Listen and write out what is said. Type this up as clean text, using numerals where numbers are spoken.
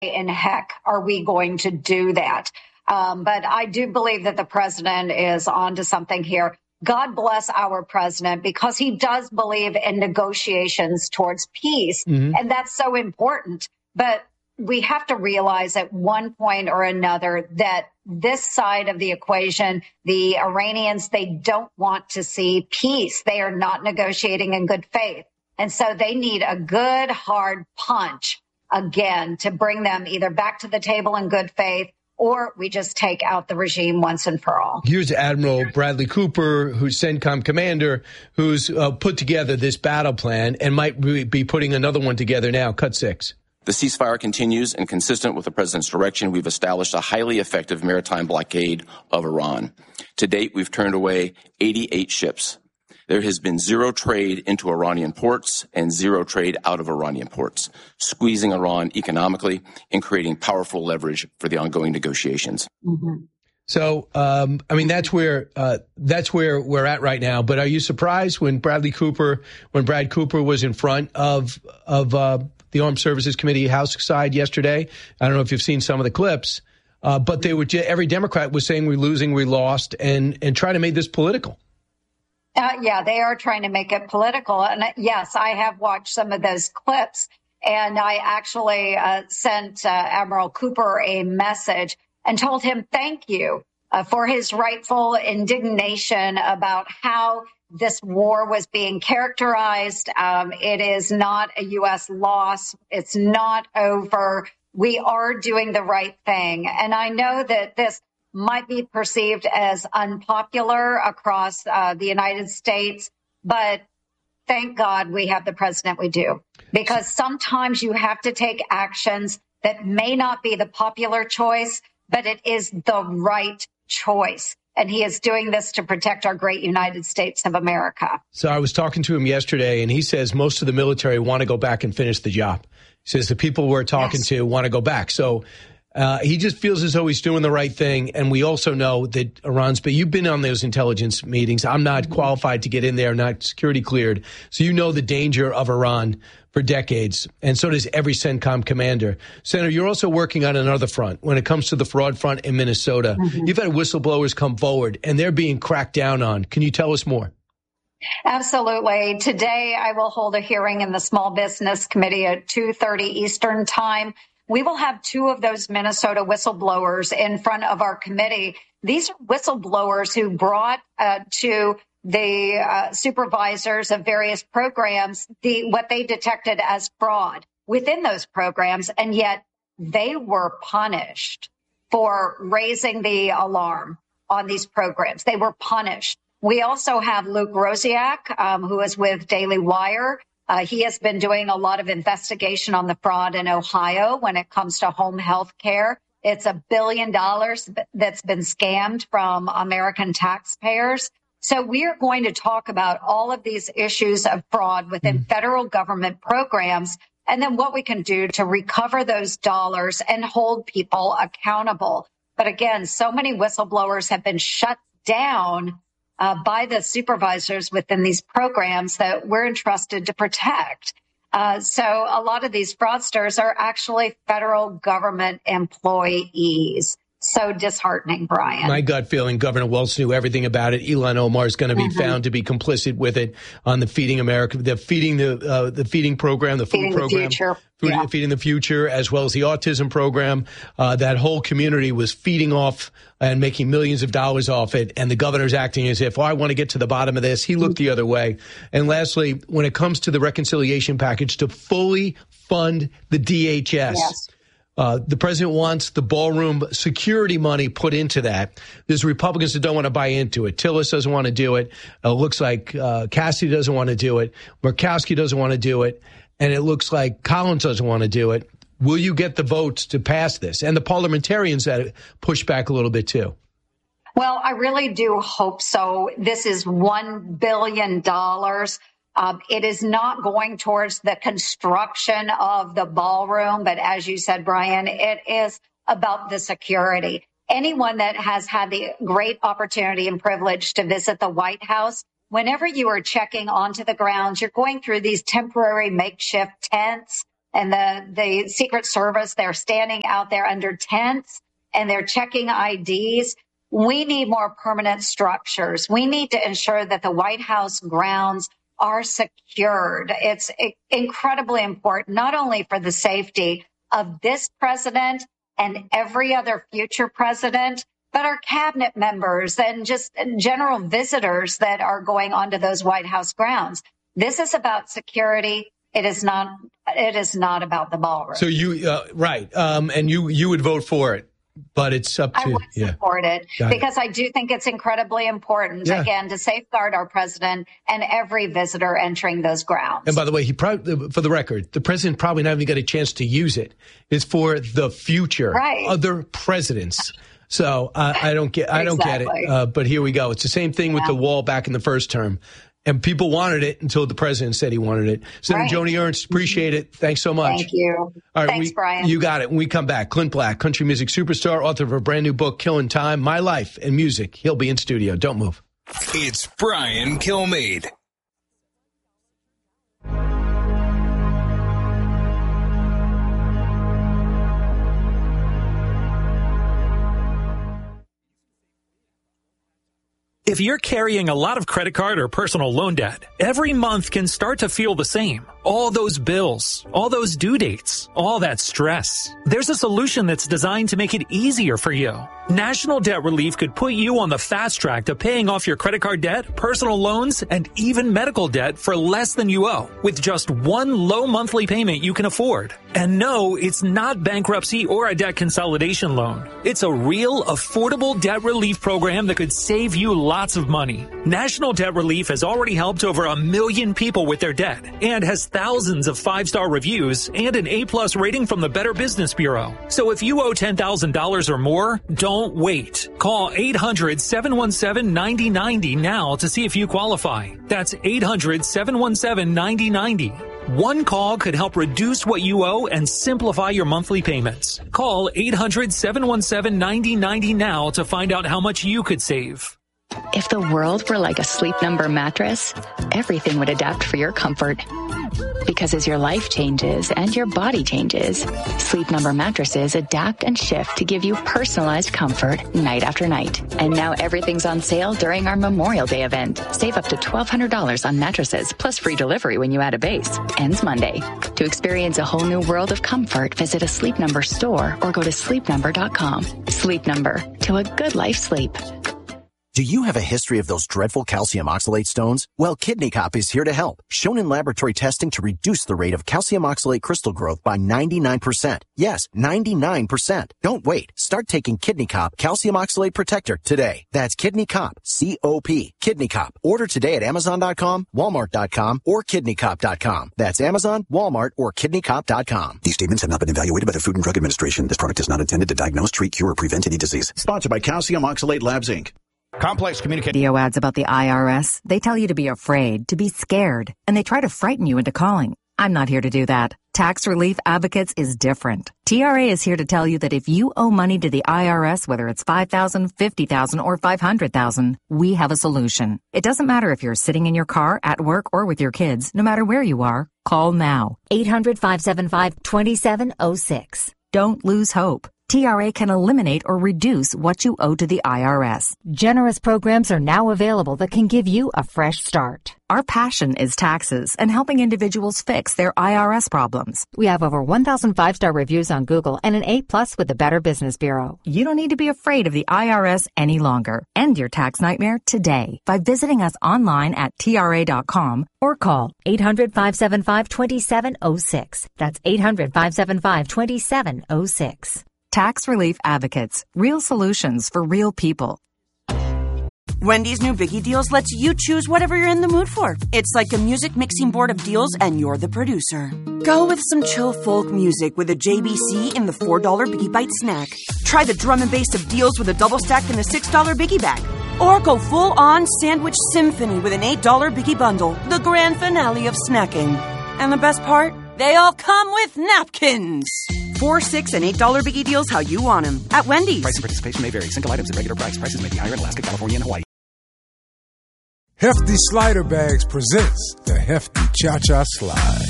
in heck are we going to do that? But I do believe that the president is onto something here. God bless our president, because he does believe in negotiations towards peace. Mm-hmm. And that's so important. But we have to realize at one point or another that this side of the equation, the Iranians, they don't want to see peace. They are not negotiating in good faith. And so they need a good hard punch again to bring them either back to the table in good faith, or we just take out the regime once and for all. Here's Admiral Bradley Cooper, who's CENTCOM commander, who's put together this battle plan and might be putting another one together now. Cut 6. The ceasefire continues, and consistent with the president's direction, we've established a highly effective maritime blockade of Iran. To date, we've turned away 88 ships. There has been zero trade into Iranian ports and zero trade out of Iranian ports, squeezing Iran economically and creating powerful leverage for the ongoing negotiations. Mm-hmm. So, that's where we're at right now. But are you surprised when Brad Cooper was in front of the Armed Services Committee House side yesterday? I don't know if you've seen some of the clips, but every Democrat was saying we're losing, we lost, and trying to make this political. Yeah, they are trying to make it political. And yes, I have watched some of those clips. And I actually sent Admiral Cooper a message and told him thank you for his rightful indignation about how this war was being characterized. It is not a U.S. loss. It's not over. We are doing the right thing. And I know that this might be perceived as unpopular across the United States, but thank God we have the president we do, because sometimes you have to take actions that may not be the popular choice, but it is the right choice. And he is doing this to protect our great United States of America. So I was talking to him yesterday, and he says most of the military want to go back and finish the job. He says the people we're talking to want to go back. So he just feels as though he's doing the right thing. And we also know that but you've been on those intelligence meetings. I'm not qualified to get in there, not security cleared. So you know the danger of Iran for decades. And so does every CENTCOM commander. Senator, you're also working on another front when it comes to the fraud front in Minnesota. Mm-hmm. You've had whistleblowers come forward and they're being cracked down on. Can you tell us more? Absolutely. Today, I will hold a hearing in the Small Business Committee at 2:30 Eastern Time. We will have 2 of those Minnesota whistleblowers in front of our committee. These are whistleblowers who brought to the supervisors of various programs what they detected as fraud within those programs, and yet they were punished for raising the alarm on these programs. They were punished. We also have Luke Rosiak, who is with Daily Wire. He has been doing a lot of investigation on the fraud in Ohio when it comes to home health care. It's $1 billion that's been scammed from American taxpayers. So we are going to talk about all of these issues of fraud within federal government programs, and then what we can do to recover those dollars and hold people accountable. But again, so many whistleblowers have been shut down by the supervisors within these programs that we're entrusted to protect. So a lot of these fraudsters are actually federal government employees. So disheartening, Brian. My gut feeling, Governor Walz knew everything about it. Ilhan Omar is going to be found to be complicit with it on the Feeding America, the feeding program, the food program, Feeding the Future, as well as the autism program. That whole community was feeding off and making millions of dollars off it. And the governor's acting as if, I want to get to the bottom of this. He looked the other way. And lastly, when it comes to the reconciliation package, to fully fund the DHS. Yes. The president wants the ballroom security money put into that. There's Republicans that don't want to buy into it. Tillis doesn't want to do it. It looks like Cassidy doesn't want to do it. Murkowski doesn't want to do it. And it looks like Collins doesn't want to do it. Will you get the votes to pass this? And the parliamentarians that push back a little bit, too. Well, I really do hope so. This is $1 billion. It is not going towards the construction of the ballroom, but as you said, Brian, it is about the security. Anyone that has had the great opportunity and privilege to visit the White House, whenever you are checking onto the grounds, you're going through these temporary makeshift tents. and the Secret Service, they're standing out there under tents and they're checking IDs. We need more permanent structures. We need to ensure that the White House grounds are secured. It's incredibly important, not only for the safety of this president and every other future president, but our cabinet members and just general visitors that are going onto those White House grounds. This is about security. It is not about the ballroom. So right. And you would vote for it. But it's up to I would support it because I do think it's incredibly important, again, to safeguard our president and every visitor entering those grounds. And by the way, he probably, for the record, the president probably not even got a chance to use it. It's for the future, other presidents. So I don't get it. But here we go. It's the same thing with the wall back in the first term. And people wanted it until the president said he wanted it. Senator Joni Ernst, appreciate it. Thanks so much. Thank you. All right, thanks, Brian. You got it. When we come back, Clint Black, country music superstar, author of a brand new book, Killing Time, My Life and Music. He'll be in studio. Don't move. It's Brian Kilmeade. If you're carrying a lot of credit card or personal loan debt, every month can start to feel the same. All those bills, all those due dates, all that stress. There's a solution that's designed to make it easier for you. National Debt Relief could put you on the fast track to paying off your credit card debt, personal loans, and even medical debt for less than you owe, with just one low monthly payment you can afford. And no, it's not bankruptcy or a debt consolidation loan. It's a real, affordable debt relief program that could save you lots of money. National Debt Relief has already helped over 1 million people with their debt and has thousands of 5-star reviews and an A+ rating from the Better Business Bureau. So if you owe $10,000 or more, don't wait. Call 800-717-9090 now to see if you qualify. That's 800-717-9090. One call could help reduce what you owe and simplify your monthly payments. Call 800-717-9090 now to find out how much you could save. If the world were like a Sleep Number mattress, everything would adapt for your comfort. Because as your life changes and your body changes, Sleep Number mattresses adapt and shift to give you personalized comfort night after night. And now everything's on sale during our Memorial Day event. Save up to $1,200 on mattresses, plus free delivery when you add a base. Ends Monday. To experience a whole new world of comfort, visit a Sleep Number store or go to sleepnumber.com. Sleep Number. To a good life sleep. Do you have a history of those dreadful calcium oxalate stones? Well, Kidney Cop is here to help. Shown in laboratory testing to reduce the rate of calcium oxalate crystal growth by 99%. Yes, 99%. Don't wait. Start taking Kidney Cop Calcium Oxalate Protector today. That's Kidney Cop, C-O-P, Kidney Cop. Order today at Amazon.com, Walmart.com, or KidneyCop.com. That's Amazon, Walmart, or KidneyCop.com. These statements have not been evaluated by the Food and Drug Administration. This product is not intended to diagnose, treat, cure, or prevent any disease. Sponsored by Calcium Oxalate Labs, Inc. Complex Communication. Video ads about the IRS. They tell you to be afraid, to be scared, and they try to frighten you into calling. I'm not here to do that. Tax Relief Advocates is different. TRA is here to tell you that if you owe money to the IRS, whether it's $5,000, $50,000, or $500,000, we have a solution. It doesn't matter if you're sitting in your car, at work, or with your kids. No matter where you are, call now. 800-575-2706. Don't lose hope. TRA can eliminate or reduce what you owe to the IRS. Generous programs are now available that can give you a fresh start. Our passion is taxes and helping individuals fix their IRS problems. We have over 1,000 5-star reviews on Google and an A+ with the Better Business Bureau. You don't need to be afraid of the IRS any longer. End your tax nightmare today by visiting us online at TRA.com or call 800-575-2706. That's 800-575-2706. Tax Relief Advocates. Real solutions for real people. Wendy's new Biggie Deals lets you choose whatever you're in the mood for. It's like a music mixing board of deals, and you're the producer. Go with some chill folk music with a JBC in the $4 Biggie Bite snack. Try the drum and bass of deals with a double stack in the $6 Biggie Bag. Or go full-on sandwich symphony with an $8 Biggie Bundle, the grand finale of snacking. And the best part? They all come with napkins. $4, $6, and $8 Biggie Deals how you want them at Wendy's. Price and participation may vary. Single items at regular price. Prices may be higher in Alaska, California, and Hawaii. Hefty Slider Bags presents the Hefty Cha-Cha Slide.